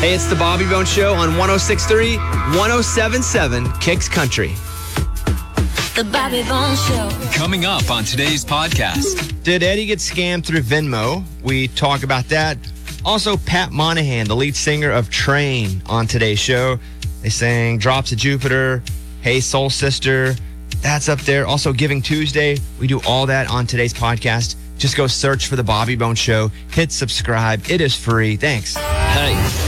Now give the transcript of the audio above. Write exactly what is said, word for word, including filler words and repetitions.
Hey, it's the Bobby Bones Show on one oh six point three, one oh seven point seven Kicks Country. The Bobby Bones Show. Coming up on today's podcast. Did Eddie get scammed through Venmo? We talk about that. Also, Pat Monahan, the lead singer of Train, on today's show. They sang Drops of Jupiter, Hey Soul Sister. That's up there. Also, Giving Tuesday. We do all that on today's podcast. Just go search for The Bobby Bones Show. Hit subscribe. It is free. Thanks. Hey.